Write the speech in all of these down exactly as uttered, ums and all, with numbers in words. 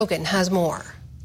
Hogan has more.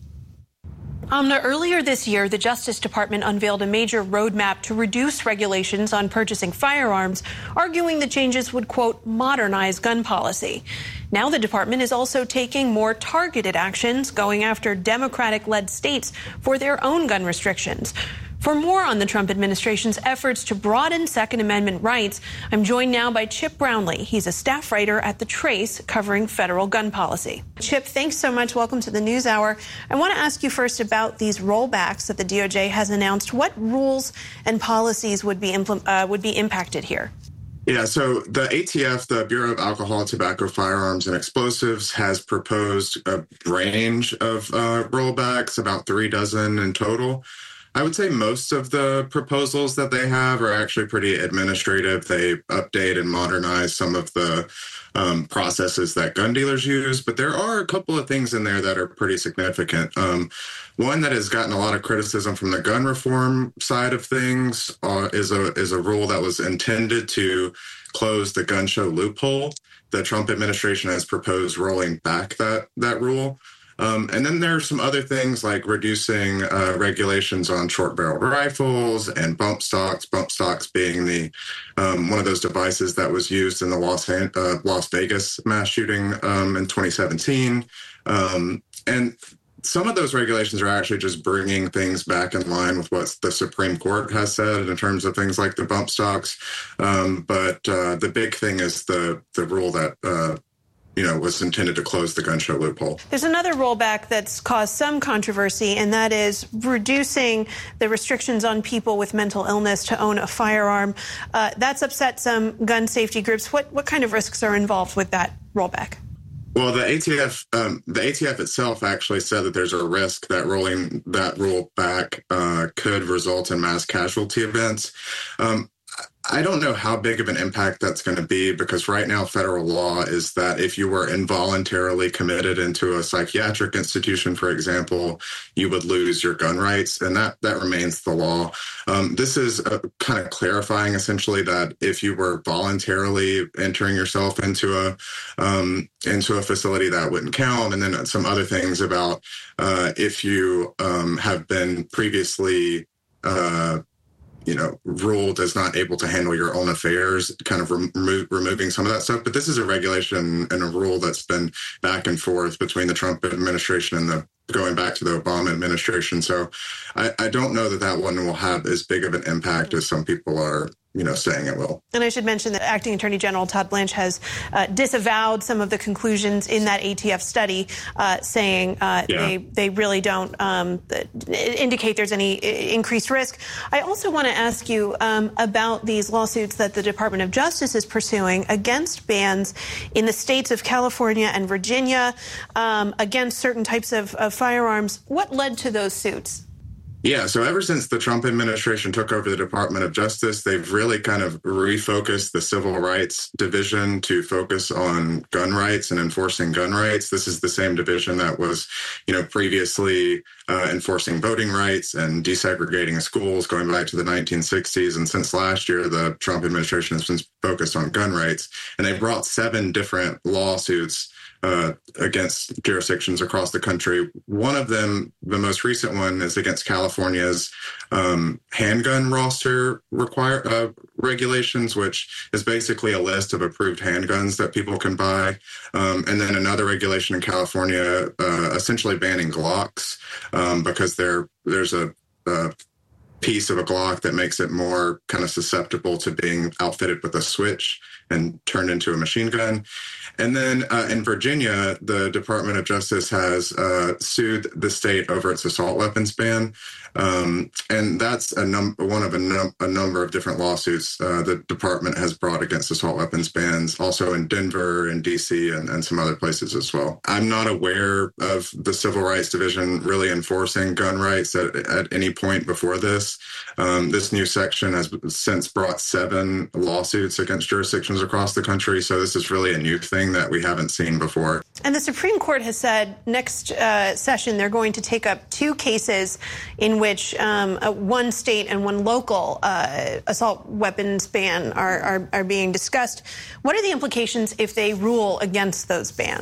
Amna, earlier this year, the Justice Department unveiled a major roadmap to reduce regulations on purchasing firearms, arguing the changes would, quote, modernize gun policy. Now the department is also taking more targeted actions, going after Democratic-led states for their own gun restrictions. For more on the Trump administration's efforts to broaden Second Amendment rights, I'm joined now by Chip Brownlee. He's a staff writer at The Trace covering federal gun policy. Chip, thanks so much. Welcome to the NewsHour. I want to ask you first about these rollbacks that the D O J has announced. What rules and policies would be impl- uh, would be impacted here? Yeah, so the A T F, the Bureau of Alcohol, Tobacco, Firearms, and Explosives, has proposed a range of uh, rollbacks, about three dozen in total. I would say most of the proposals that they have are actually pretty administrative. They update and modernize some of the um, processes that gun dealers use, but there are a couple of things in there that are pretty significant. Um, one that has gotten a lot of criticism from the gun reform side of things uh, is a is a rule that was intended to close the gun show loophole. The Trump administration has proposed rolling back that that rule. Um, and then there are some other things like reducing uh, regulations on short-barreled rifles and bump stocks, bump stocks being the um, one of those devices that was used in the Las, uh, Las Vegas mass shooting um, in twenty seventeen. Um, and some of those regulations are actually just bringing things back in line with what the Supreme Court has said in terms of things like the bump stocks. Um, but uh, the big thing is the, the rule that uh, you know, was intended to close the gun show loophole. There's another rollback that's caused some controversy, and that is reducing the restrictions on people with mental illness to own a firearm. Uh, that's upset some gun safety groups. What what kind of risks are involved with that rollback? Well, the A T F, um, the A T F itself actually said that there's a risk that rolling that rule back uh, could result in mass casualty events. Um, I don't know how big of an impact that's going to be, because right now federal law is that if you were involuntarily committed into a psychiatric institution, for example, you would lose your gun rights, and that that remains the law. Um, this is a, kind of clarifying essentially that if you were voluntarily entering yourself into a um, into a facility, that wouldn't count, and then some other things about uh, if you um, have been previously uh, you know, ruled as not able to handle your own affairs, kind of remo- removing some of that stuff. But this is a regulation and a rule that's been back and forth between the Trump administration and the going back to the Obama administration. So I, I don't know that that one will have as big of an impact as some people are, you know, saying it will. And I should mention that Acting Attorney General Todd Blanche has uh, disavowed some of the conclusions in that A T F study, uh, saying uh, yeah. they they really don't um, indicate there's any increased risk. I also want to ask you um, about these lawsuits that the Department of Justice is pursuing against bans in the states of California and Virginia um, against certain types of, of firearms. What led to those suits? Yeah, so ever since the Trump administration took over the Department of Justice, they've really kind of refocused the Civil Rights Division to focus on gun rights and enforcing gun rights. This is the same division that was, you know, previously uh, enforcing voting rights and desegregating schools going back to the nineteen sixties. And since last year, the Trump administration has been focused on gun rights. And they brought seven different lawsuits Uh, against jurisdictions across the country. One of them, the most recent one, is against California's um, handgun roster require uh, regulations, which is basically a list of approved handguns that people can buy. Um, and then another regulation in California, uh, essentially banning Glocks um, because there there's a, a piece of a Glock that makes it more kind of susceptible to being outfitted with a switch and turned into a machine gun. And then uh, in Virginia, the Department of Justice has uh, sued the state over its assault weapons ban. Um, and that's a num- one of a, num- a number of different lawsuits uh, the department has brought against assault weapons bans, also in Denver and D C and, and some other places as well. I'm not aware of the Civil Rights Division really enforcing gun rights at, at any point before this. Um, this new section has since brought seven lawsuits against jurisdictions across the country. So this is really a new thing that we haven't seen before. And the Supreme Court has said next uh, session they're going to take up two cases in which um, uh, one state and one local uh, assault weapons ban are, are, are being discussed. What are the implications if they rule against those bans?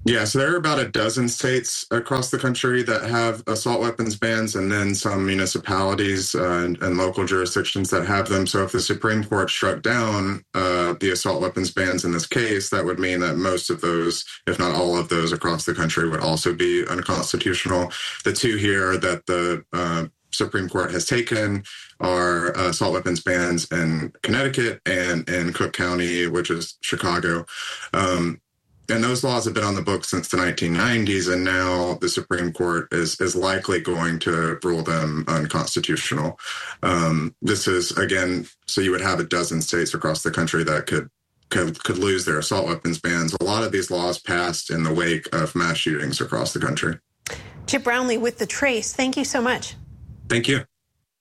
Yeah, so there are about a dozen states across the country that have assault weapons bans, and then some municipalities uh, and, and local jurisdictions that have them. So if the Supreme Court struck down uh, the assault weapons bans in this case, that would mean that most of those, if not all of those across the country, would also be unconstitutional. The two here that the uh, Supreme Court has taken are uh, assault weapons bans in Connecticut and in Cook County, which is Chicago. Um, And those laws have been on the books since the nineteen nineties, and now the Supreme Court is is likely going to rule them unconstitutional. Um, this is, again, so you would have a dozen states across the country that could, could could lose their assault weapons bans. A lot of these laws passed in the wake of mass shootings across the country. Chip Brownlee with The Trace. Thank you so much. Thank you.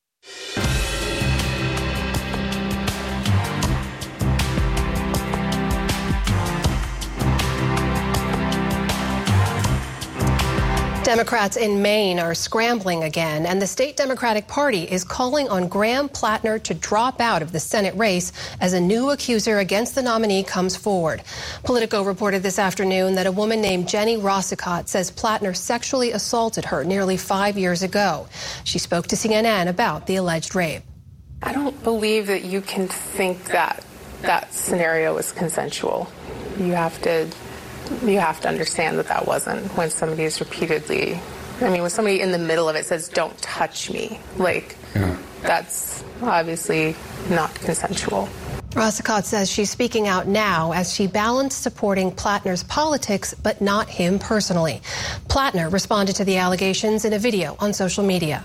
Democrats in Maine are scrambling again, and the state Democratic Party is calling on Graham Plattner to drop out of the Senate race as a new accuser against the nominee comes forward. Politico reported this afternoon that a woman named Jenny Rossicott says Plattner sexually assaulted her nearly five years ago. She spoke to C N N about the alleged rape. I don't believe that you can think that that scenario was consensual. You have to... You have to understand that that wasn't. When somebody is repeatedly, I mean, when somebody in the middle of it says, "Don't touch me," like, yeah. That's obviously not consensual. Rossicott says she's speaking out now as she balanced supporting Plattner's politics, but not him personally. Plattner responded to the allegations in a video on social media.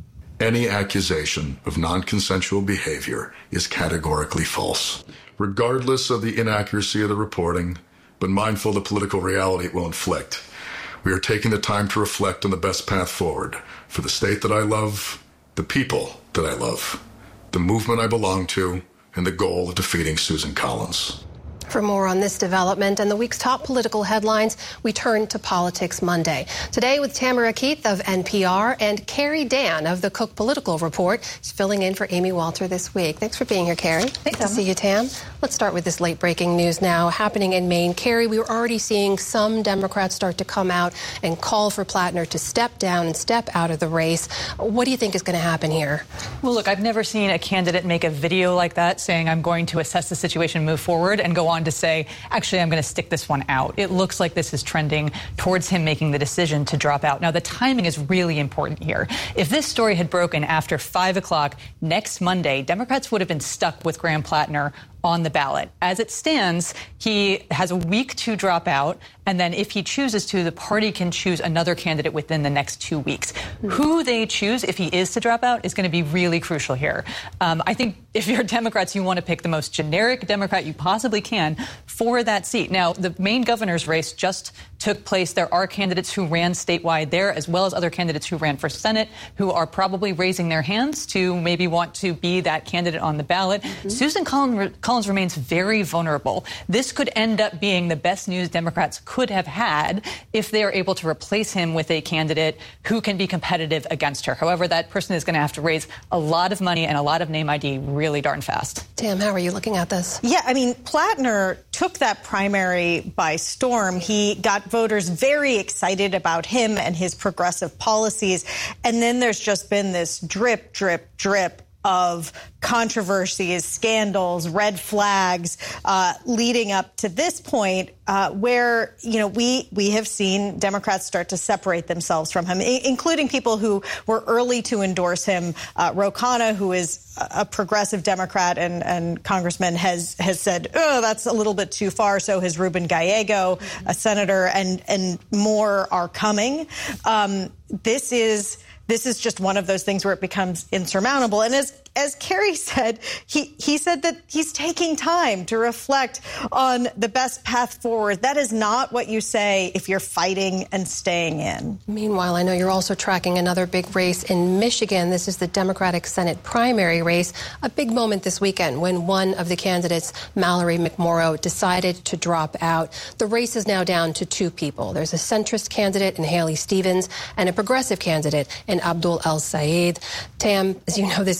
Any accusation of non-consensual behavior is categorically false, regardless of the inaccuracy of the reporting, but mindful of the political reality it will inflict. We are taking the time to reflect on the best path forward for the state that I love, the people that I love, the movement I belong to, and the goal of defeating Susan Collins. For more on this development and the week's top political headlines, we turn to Politics Monday. Today with Tamara Keith of N P R and Carrie Dan of the Cook Political Report. She's filling in for Amy Walter this week. Thanks for being here, Carrie. Thanks, Good to see you, Tam. Let's start with this late-breaking news now happening in Maine. Carrie, we were already seeing some Democrats start to come out and call for Plattner to step down and step out of the race. What do you think is going to happen here? Well, look, I've never seen a candidate make a video like that saying, "I'm going to assess the situation, move forward," and go on to say, actually, I'm going to stick this one out. It looks like this is trending towards him making the decision to drop out. Now, the timing is really important here. If this story had broken after five o'clock next Monday, Democrats would have been stuck with Graham Plattner on the ballot. As it stands, he has a week to drop out, and then if he chooses to, the party can choose another candidate within the next two weeks. Mm-hmm. Who they choose, if he is to drop out, is going to be really crucial here. Um, I think if you're Democrats, you want to pick the most generic Democrat you possibly can for that seat. Now, the Maine governor's race just took place. There are candidates who ran statewide there, as well as other candidates who ran for Senate, who are probably raising their hands to maybe want to be that candidate on the ballot. Mm-hmm. Susan Collins, Collins remains very vulnerable. This could end up being the best news Democrats could have had if they are able to replace him with a candidate who can be competitive against her. However, that person is going to have to raise a lot of money and a lot of name I D really darn fast. Tam, how are you looking at this? Yeah, I mean, Plattner took that primary by storm. He got voters very excited about him and his progressive policies. And then there's just been this drip, drip, drip of controversies, scandals, red flags, uh, leading up to this point uh, where, you know, we we have seen Democrats start to separate themselves from him, I- including people who were early to endorse him. Uh, Ro Khanna, who is a progressive Democrat and, and congressman, has has said, oh, that's a little bit too far. So has Ruben Gallego, a senator, and, and more are coming. Um, this is... This is just one of those things where it becomes insurmountable. And as as Carrie said, he, he said that he's taking time to reflect on the best path forward. That is not what you say if you're fighting and staying in. Meanwhile, I know you're also tracking another big race in Michigan. This is the Democratic Senate primary race. A big moment this weekend when one of the candidates, Mallory McMorrow, decided to drop out. The race is now down to two people. There's a centrist candidate in Haley Stevens and a progressive candidate in Abdul El Sayed. Tam, as you know, this is a state that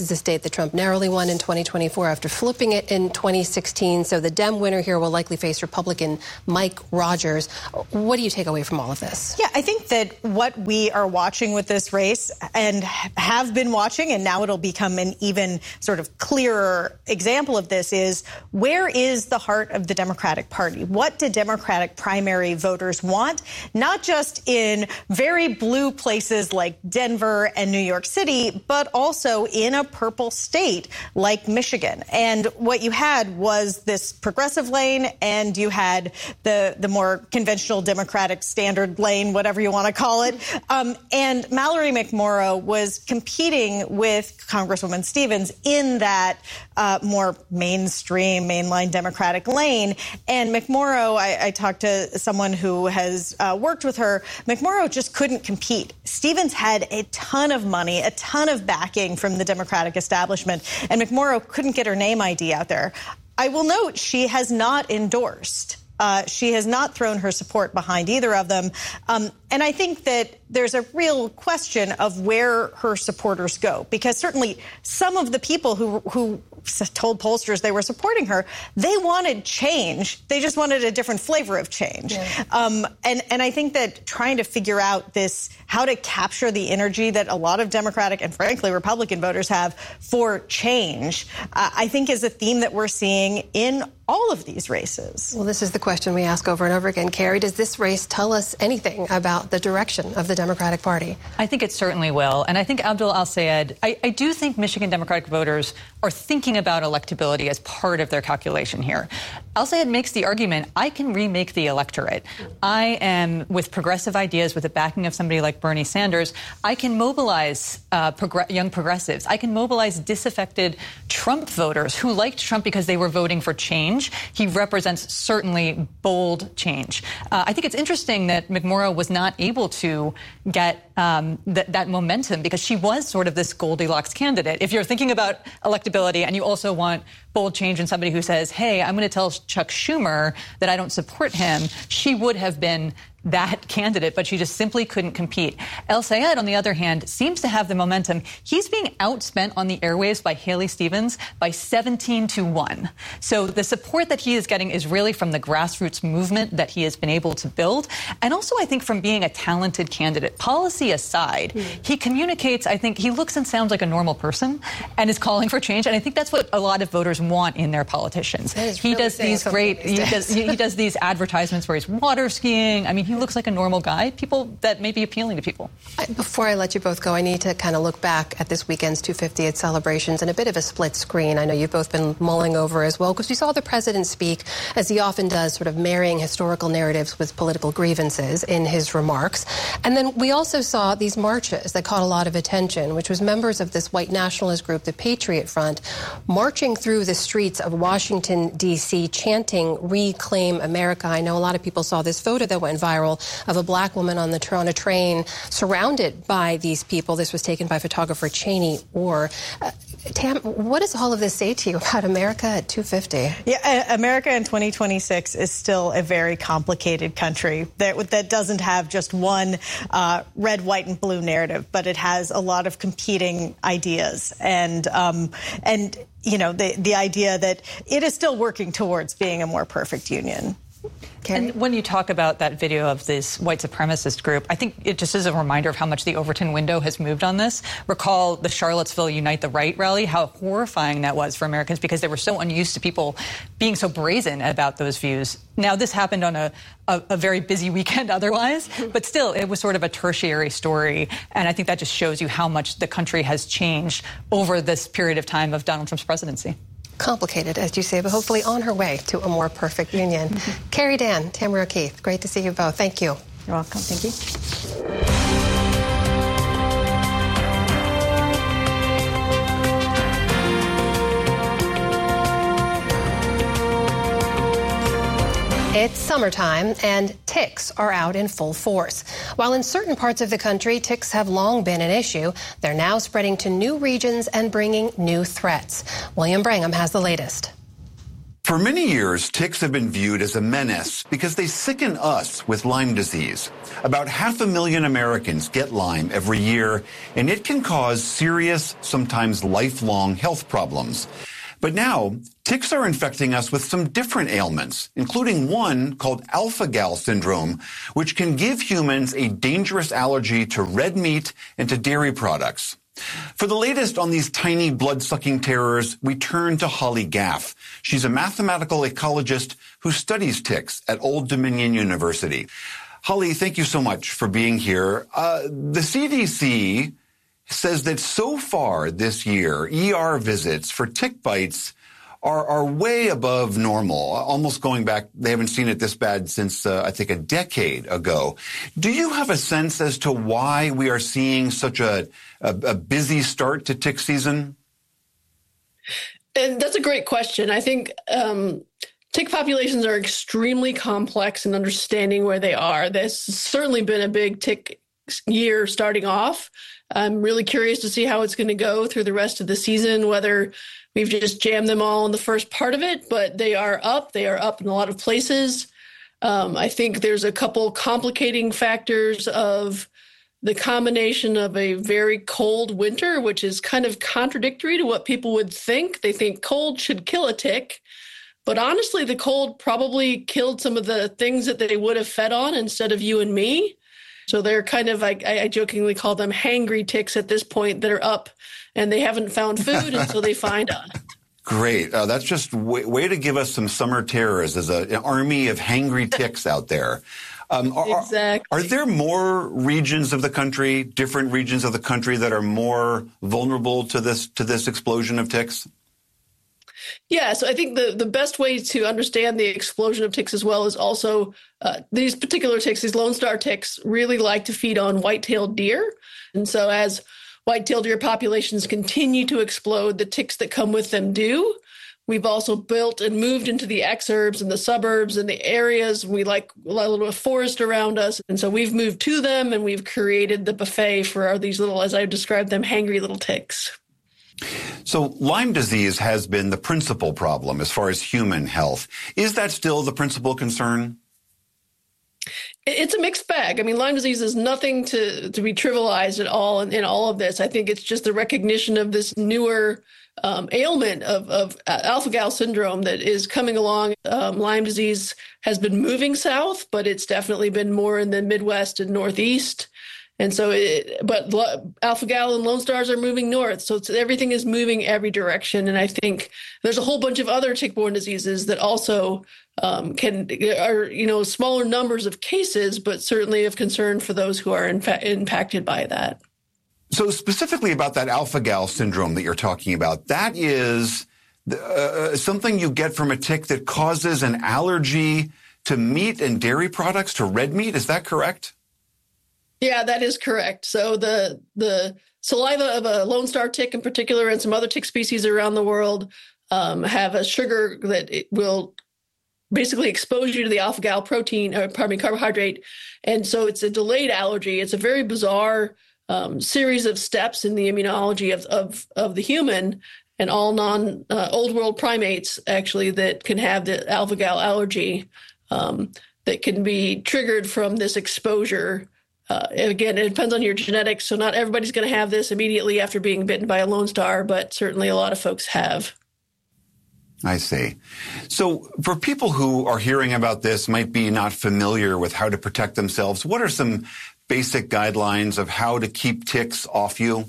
that Trump narrowly won in twenty twenty-four after flipping it in twenty sixteen. So the Dem winner here will likely face Republican Mike Rogers. What do you take away from all of this? Yeah, I think that what we are watching with this race and have been watching, and now it'll become an even sort of clearer example of this, is where is the heart of the Democratic Party? What do Democratic primary voters want? Not just in very blue places like Denver and New York City, but also in a purple state like Michigan. And what you had was this progressive lane, and you had the, the more conventional Democratic standard lane, whatever you want to call it. Um, and Mallory McMorrow was competing with Congresswoman Stevens in that uh, more mainstream, mainline Democratic lane. And McMorrow, I, I talked to someone who has uh, worked with her. McMorrow just couldn't compete. Stevens had a ton of money, a ton of backing from the Democratic establishment, and McMorrow couldn't get her name I D out there. I will note she has not endorsed. Uh, she has not thrown her support behind either of them. Um, and I think that there's a real question of where her supporters go, because certainly some of the people who, who told pollsters they were supporting her, they wanted change. They just wanted a different flavor of change. Yeah. Um, and, and I think that trying to figure out this, how to capture the energy that a lot of Democratic and frankly Republican voters have for change, uh, I think is a theme that we're seeing in all of these races. Well, this is the question we ask over and over again. Carrie, does this race tell us anything about the direction of the Democratic Party? I think it certainly will. And I think Abdul Al-Sayed, I, I do think Michigan Democratic voters are thinking about electability as part of their calculation here. Al-Sayed makes the argument, I can remake the electorate. I am, with progressive ideas, with the backing of somebody like Bernie Sanders, I can mobilize uh, progr- young progressives. I can mobilize disaffected Trump voters who liked Trump because they were voting for change. He represents certainly bold change. Uh, I think it's interesting that McMorrow was not able to get um, th- that momentum because she was sort of this Goldilocks candidate. If you're thinking about electability and you also want bold change in somebody who says, hey, I'm going to tell Chuck Schumer that I don't support him, she would have been that candidate, but she just simply couldn't compete. El-Sayed, on the other hand, seems to have the momentum. He's being outspent on the airwaves by Haley Stevens by seventeen to one. So the support that he is getting is really from the grassroots movement that he has been able to build. And also, I think, from being a talented candidate. Policy aside, mm. he communicates, I think, he looks and sounds like a normal person and is calling for change. And I think that's what a lot of voters want in their politicians. He really does these great, he does, he does these advertisements where he's water skiing. I mean, he looks like a normal guy, people that may be appealing to people. Before I let you both go, I need to kind of look back at this weekend's two fiftieth celebrations and a bit of a split screen. I know you've both been mulling over as well, because we saw the president speak, as he often does, sort of marrying historical narratives with political grievances in his remarks. And then we also saw these marches that caught a lot of attention, which was members of this white nationalist group, the Patriot Front, marching through the streets of Washington, D C, chanting, "Reclaim America." I know a lot of people saw this photo that went viral of a black woman on the on a train surrounded by these people. This was taken by photographer Cheney Orr. Uh, Tam, what does all of this say to you about America at two fifty? Yeah, uh, America in twenty twenty-six is still a very complicated country that that doesn't have just one uh, red, white, and blue narrative, but it has a lot of competing ideas, and um, and you know the the idea that it is still working towards being a more perfect union. And when you talk about that video of this white supremacist group, I think it just is a reminder of how much the Overton window has moved on this. Recall the Charlottesville Unite the Right rally, how horrifying that was for Americans because they were so unused to people being so brazen about those views. Now, this happened on a, a, a very busy weekend otherwise, but still, it was sort of a tertiary story. And I think that just shows you how much the country has changed over this period of time of Donald Trump's presidency. Complicated, as you say, but hopefully on her way to a more perfect union. Mm-hmm. Carrie Dan, Tamara O'Keefe, great to see you both. Thank you. You're welcome. Thank you. It's summertime, and ticks are out in full force. While in certain parts of the country, ticks have long been an issue, they're now spreading to new regions and bringing new threats. William Brangham has the latest. For many years, ticks have been viewed as a menace because they sicken us with Lyme disease. About half a million Americans get Lyme every year, and it can cause serious, sometimes lifelong health problems. But now, ticks are infecting us with some different ailments, including one called alpha-gal syndrome, which can give humans a dangerous allergy to red meat and to dairy products. For the latest on these tiny blood-sucking terrors, we turn to Holly Gaff. She's a mathematical ecologist who studies ticks at Old Dominion University. Holly, thank you so much for being here. Uh, the C D C says that so far this year, E R visits for tick bites are, are way above normal, almost going back. They haven't seen it this bad since, uh, I think, a decade ago. Do you have a sense as to why we are seeing such a, a, a busy start to tick season? And that's a great question. I think um, tick populations are extremely complex in understanding where they are. There's certainly been a big tick year starting off. I'm really curious to see how it's going to go through the rest of the season, whether we've just jammed them all in the first part of it, but they are up. They are up in a lot of places. Um, I think there's a couple complicating factors of the combination of a very cold winter, which is kind of contradictory to what people would think. They think cold should kill a tick. But honestly, the cold probably killed some of the things that they would have fed on instead of you and me. So they're kind of, I, I jokingly call them hangry ticks at this point that are up and they haven't found food, and so they find us. Great. Uh, that's just way, way to give us some summer terrors. There's a, an army of hangry ticks out there. Um, are, exactly. Are there more regions of the country, different regions of the country that are more vulnerable to this to this explosion of ticks? Yeah, so I think the, the best way to understand the explosion of ticks as well is also uh, these particular ticks, these Lone Star ticks, really like to feed on white-tailed deer. And so as white-tailed deer populations continue to explode, the ticks that come with them do. We've also built and moved into the exurbs and the suburbs and the areas. We like a little bit of forest around us. And so we've moved to them and we've created the buffet for our, these little, as I described them, hangry little ticks. So Lyme disease has been the principal problem as far as human health. Is that still the principal concern? It's a mixed bag. I mean, Lyme disease is nothing to, to be trivialized at all in, in all of this. I think it's just the recognition of this newer um, ailment of, of alpha-gal syndrome that is coming along. Um, Lyme disease has been moving south, but it's definitely been more in the Midwest and Northeast. And so, it, but alpha-gal and Lone Stars are moving north. So it's, everything is moving every direction. And I think there's a whole bunch of other tick-borne diseases that also um, can are, you know, smaller numbers of cases, but certainly of concern for those who are in fa- impacted by that. So specifically about that alpha-gal syndrome that you're talking about, that is uh, something you get from a tick that causes an allergy to meat and dairy products, to red meat. Is that correct? Yeah, that is correct. So the the saliva of a Lone Star tick in particular and some other tick species around the world um, have a sugar that it will basically expose you to the alpha-gal protein, or pardon me, carbohydrate. And so it's a delayed allergy. It's a very bizarre um, series of steps in the immunology of, of, of the human and all non uh, old world primates actually that can have the alpha-gal allergy um, that can be triggered from this exposure. Uh, again, it depends on your genetics, so not everybody's going to have this immediately after being bitten by a Lone Star, but certainly a lot of folks have. I see. So for people who are hearing about this, might be not familiar with how to protect themselves, what are some basic guidelines of how to keep ticks off you?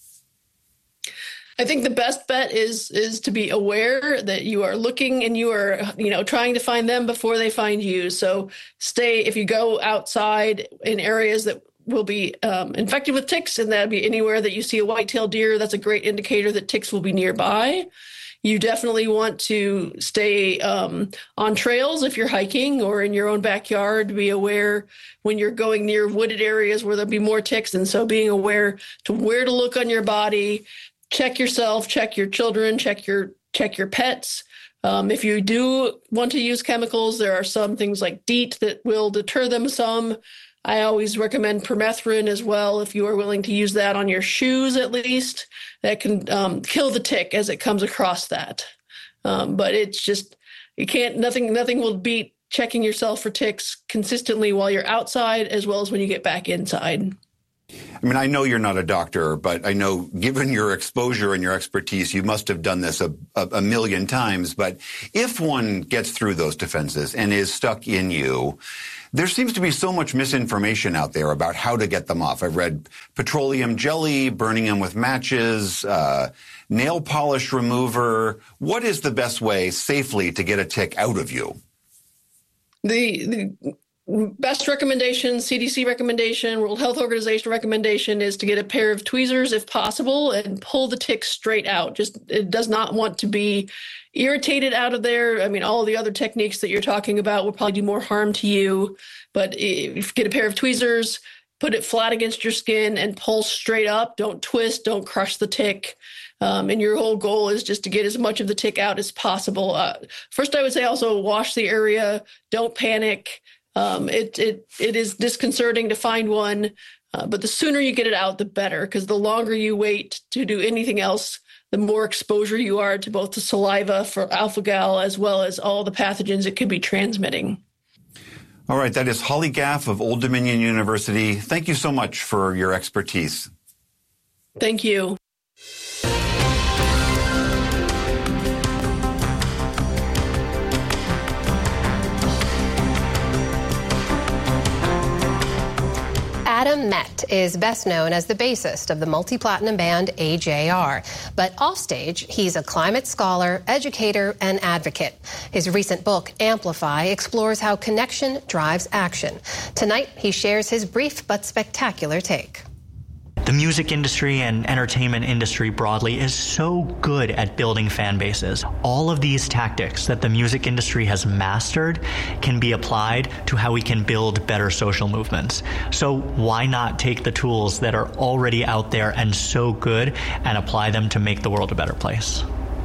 I think the best bet is is to be aware that you are looking and you are, you know, trying to find them before they find you. So stay, if you go outside in areas that will be um, infected with ticks, and that'd be anywhere that you see a white-tailed deer, that's a great indicator that ticks will be nearby. You definitely want to stay um, on trails if you're hiking or in your own backyard. Be aware when you're going near wooded areas where there'll be more ticks. And so being aware to where to look on your body. Check yourself, check your children, check your check your pets. Um, if you do want to use chemicals, there are some things like DEET that will deter them some. I always recommend permethrin as well, if you are willing to use that on your shoes at least. That can um, kill the tick as it comes across that. Um, but it's just, you can't, nothing, nothing will beat checking yourself for ticks consistently while you're outside as well as when you get back inside. I mean, I know you're not a doctor, but I know given your exposure and your expertise, you must have done this a, a, a million times. But if one gets through those defenses and is stuck in you, there seems to be so much misinformation out there about how to get them off. I've read petroleum jelly, burning them with matches, uh, nail polish remover. What is the best way safely to get a tick out of you? The, the best recommendation, C D C recommendation, World Health Organization recommendation is to get a pair of tweezers if possible and pull the tick straight out. Just, it does not want to be irritated out of there. I mean, all the other techniques that you're talking about will probably do more harm to you. But if you get a pair of tweezers, put it flat against your skin and pull straight up. Don't twist, don't crush the tick. Um, and your whole goal is just to get as much of the tick out as possible. Uh, first, I would say also wash the area. Don't panic. Um, it, it, it is disconcerting to find one, uh, but the sooner you get it out, the better, because the longer you wait to do anything else, the more exposure you are to both the saliva for alpha-gal as well as all the pathogens it could be transmitting. All right, that is Holly Gaff of Old Dominion University. Thank you so much for your expertise. Thank you. Adam Met is best known as the bassist of the multi-platinum band A J R. But offstage, he's a climate scholar, educator, and advocate. His recent book, Amplify, explores how connection drives action. Tonight, he shares his brief but spectacular take. The music industry and entertainment industry broadly is so good at building fan bases. All of these tactics that the music industry has mastered can be applied to how we can build better social movements. So why not take the tools that are already out there and so good and apply them to make the world a better place?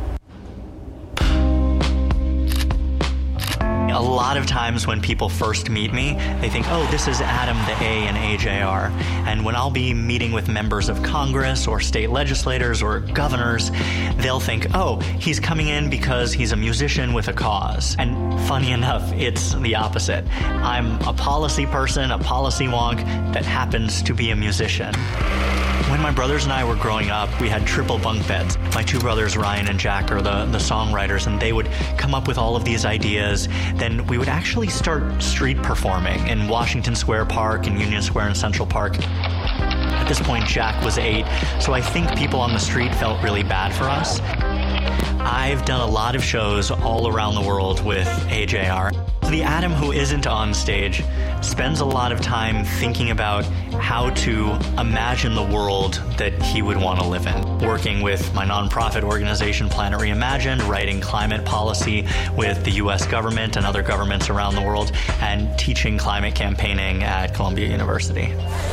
A lot of times when people first meet me, they think, oh, this is Adam the A in A J R. And when I'll be meeting with members of Congress or state legislators or governors, they'll think, oh, he's coming in because he's a musician with a cause. And funny enough, it's the opposite. I'm a policy person, a policy wonk that happens to be a musician. When my brothers and I were growing up, we had triple bunk beds. My two brothers, Ryan and Jack, are the, the songwriters, and they would come up with all of these ideas. Then we would actually start street performing in Washington Square Park and Union Square and Central Park. At this point, Jack was eight, so I think people on the street felt really bad for us. I've done a lot of shows all around the world with A J R. The Adam who isn't on stage spends a lot of time thinking about how to imagine the world that he would want to live in. Working with my nonprofit organization, Planet Reimagined, writing climate policy with the U S government and other governments around the world, and teaching climate campaigning at Columbia University.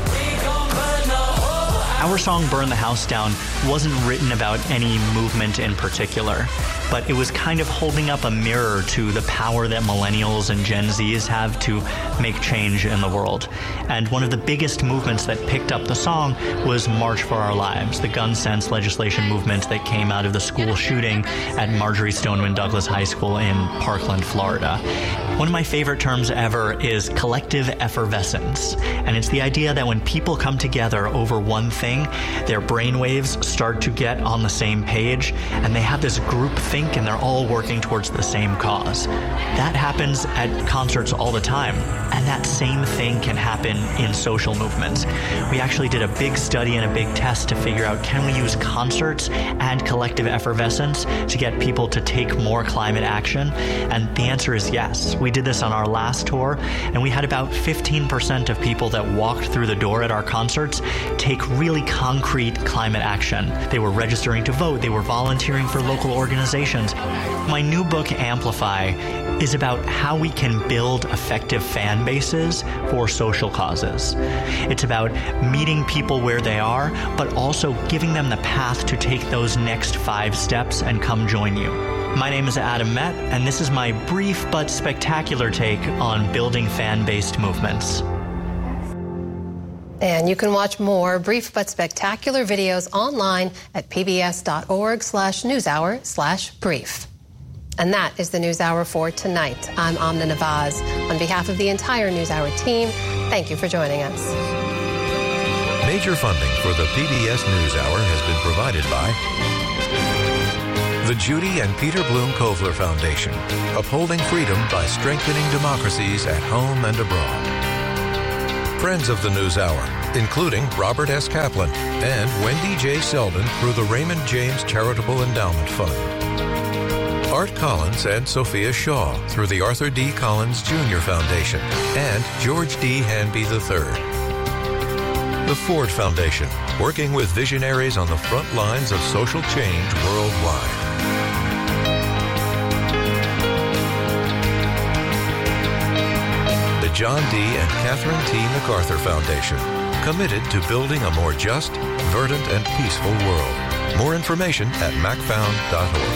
Our song, Burn the House Down, wasn't written about any movement in particular, but it was kind of holding up a mirror to the power that millennials and Gen Zs have to make change in the world. And one of the biggest movements that picked up the song was March for Our Lives, the gun sense legislation movement that came out of the school shooting at Marjorie Stoneman Douglas High School in Parkland, Florida. One of my favorite terms ever is collective effervescence, and it's the idea that when people come together over one thing, their brainwaves start to get on the same page, and they have this group think, and they're all working towards the same cause. That happens at concerts all the time, and that same thing can happen in social movements. We actually did a big study and a big test to figure out, can we use concerts and collective effervescence to get people to take more climate action? And the answer is yes. We did this on our last tour, and we had about fifteen percent of people that walked through the door at our concerts take really concrete climate action. They were registering to vote. They were volunteering for local organizations. My new book, Amplify, is about how we can build effective fan bases for social causes. It's about meeting people where they are, but also giving them the path to take those next five steps and come join you. My name is Adam Met, and this is my brief but spectacular take on building fan-based movements. And you can watch more brief but spectacular videos online at pbs.org slash newshour slash brief. And that is the NewsHour for tonight. I'm Amna Nawaz. On behalf of the entire NewsHour team, thank you for joining us. Major funding for the P B S NewsHour has been provided by the Judy and Peter Bloom Kovler Foundation, upholding freedom by strengthening democracies at home and abroad. Friends of the NewsHour, including Robert S. Kaplan and Wendy J. Selden through the Raymond James Charitable Endowment Fund. Art Collins and Sophia Shaw through the Arthur D. Collins Junior Foundation and George D. Hanby the third. The Ford Foundation, working with visionaries on the front lines of social change worldwide. The John D. and Catherine T. MacArthur Foundation, committed to building a more just, verdant, and peaceful world. More information at mac found dot org.